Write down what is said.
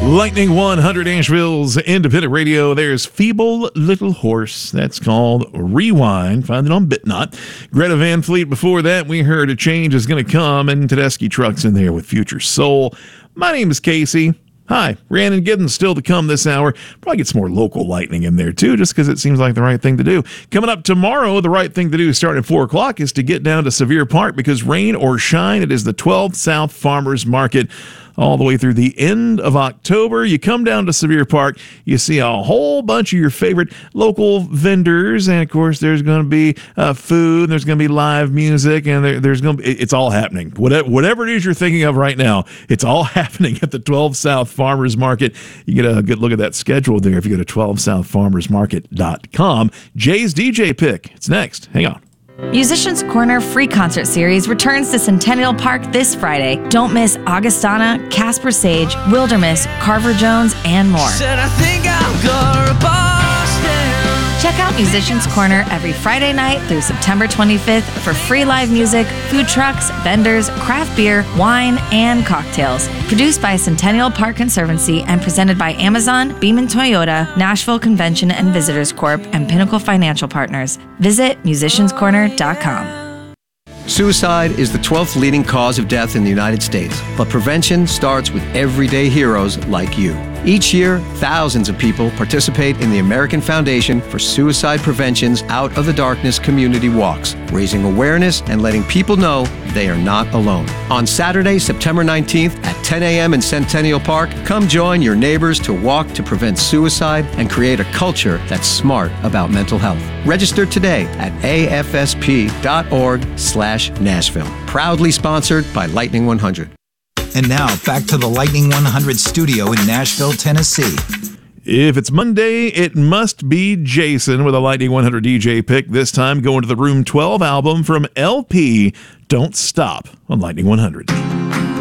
Lightning 100 Asheville's independent radio. There's Feeble Little Horse. That's called Rewind. Find it on BitNot. Greta Van Fleet. Before that, we heard A Change Is Gonna Come, and Tedeschi Trucks in there with Future Soul. My name is Casey. Hi, Rhiannon Giddens still to come this hour. Probably get some more local lightning in there too, just because it seems like the right thing to do. Coming up tomorrow, the right thing to do starting at 4 o'clock is to get down to Sevier Park, because rain or shine, it is the 12th South Farmers Market all the way through the end of October. You come down to Sevier Park, you see a whole bunch of your favorite local vendors, and of course there's going to be food, and there's going to be live music, and there's going to be, it's all happening. Whatever it is you're thinking of right now, it's all happening at the 12 South Farmers Market. You get a good look at that schedule there if you go to 12southfarmersmarket.com. Jay's DJ Pick. It's next. Hang on. Musicians Corner free concert series returns to Centennial Park this Friday. Don't miss Augustana, Casper Sage, Wilderness, Carver Jones, and more. Said I think I'll go to Boston. Check out Musicians Corner every Friday night through September 25th for free live music, food trucks, vendors, craft beer, wine, and cocktails. Produced by Centennial Park Conservancy and presented by Amazon, Beaman Toyota, Nashville Convention and Visitors Corp., and Pinnacle Financial Partners. Visit musicianscorner.com. Suicide is the 12th leading cause of death in the United States, but prevention starts with everyday heroes like you. Each year, thousands of people participate in the American Foundation for Suicide Prevention's Out of the Darkness community walks, raising awareness and letting people know they are not alone. On Saturday, September 19th at 10 a.m. in Centennial Park, come join your neighbors to walk to prevent suicide and create a culture that's smart about mental health. Register today at afsp.org/Nashville. Proudly sponsored by Lightning 100. And now, back to the Lightning 100 studio in Nashville, Tennessee. If it's Monday, it must be Jason with a Lightning 100 DJ Pick. This time going to the Room 12 album from LP, Don't Stop, on Lightning 100.